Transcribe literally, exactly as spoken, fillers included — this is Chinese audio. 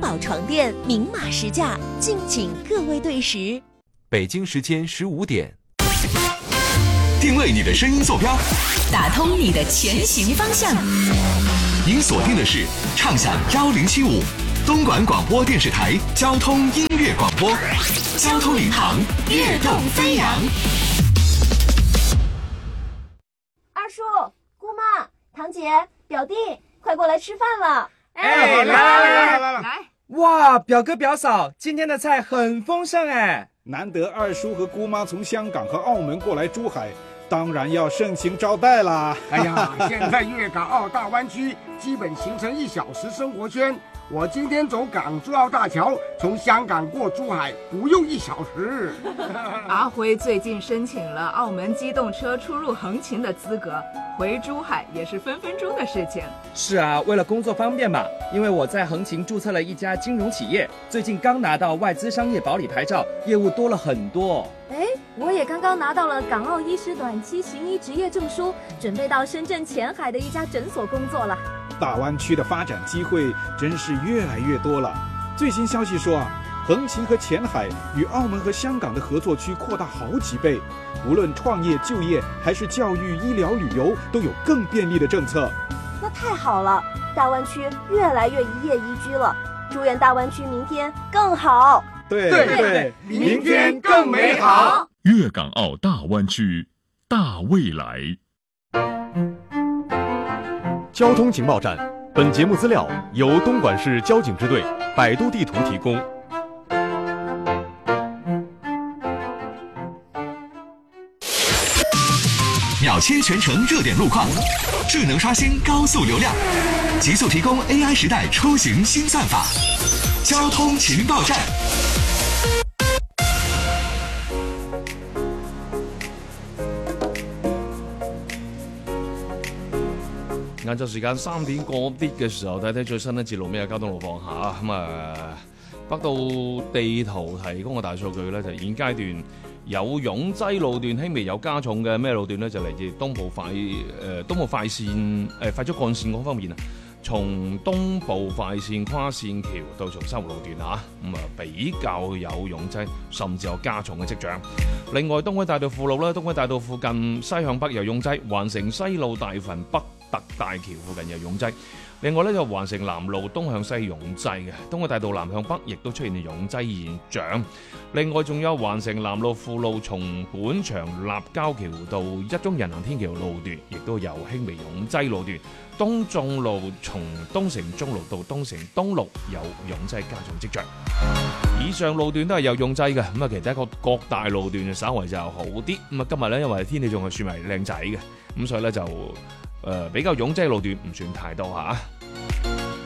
宝床垫明码实价，敬请各位对时。 北京时间十五点， 定位你的声音坐标， 打通你的前行方向。 您锁定的是畅享幺零七五东莞广播电视台交通音乐广播，交通领航，跃动飞扬。 二叔、姑妈、堂姐、表弟，快过来吃饭了！ 哎，来来来来来来！ 哇，表哥表嫂，今天的菜很丰盛哎！ 难得二叔和姑妈从香港和澳门过来珠海，当然要盛情招待啦！ 哎呀，现在粤港澳大湾区基本形成一小时生活圈。我今天走港珠澳大桥，从香港过珠海不用一小时。 阿辉最近申请了澳门机动车出入横琴的资格，回珠海也是分分钟的事情。 是啊，为了工作方便嘛，因为我在横琴注册了一家金融企业，最近刚拿到外资商业保理牌照，业务多了很多。 哎，我也刚刚拿到了港澳医师短期行医执业证书，准备到深圳前海的一家诊所工作了。 大湾区的发展机会真是越来越多了。最新消息说啊，横琴和前海与澳门和香港的合作区扩大好几倍，无论创业、就业还是教育、医疗、旅游，都有更便利的政策。 那太好了，大湾区越来越一夜宜居了。祝愿大湾区明天更好。 对对对，明天更美好。 粤港澳大湾区，大未来。 交通情报站，本节目资料由东莞市交警支队百度地图提供。 秒切全程热点路况，智能刷新高速流量，极速提供 A I 时代出行新算法。交通情报站。 晏晝時間三點過啲嘅時候，睇睇最新一節路面嘅交通路況下咁啊，北道地圖提供嘅大數據咧，就現階段有擁擠路段，輕微有加重嘅咩路段咧，就嚟自東部快誒、呃、東部快線誒、呃、快速幹線嗰方面啊。從東部快線跨線橋到松山湖路段嚇，咁啊比較有擁擠，甚至有加重嘅跡象。另外，東區大道副路咧，東區大道附近西向北有擁擠，環城西路大墳北特大橋附近有擁擠。另外咧就環城南路東向西擁擠嘅，東區大道南向北亦都出現擁擠現象。另外仲有環城南路副路從本場立交橋到一中人行天橋路段，亦都有輕微擁擠路段。東眾路從東城中路到東城東路有擁擠加重跡象。以上路段都係有擁擠嘅，咁啊其他個各大路段稍為就好啲。咁啊今日咧因為天氣仲係算係靚仔嘅，咁所以咧就誒、呃、比較擁擠路段唔算太多嚇。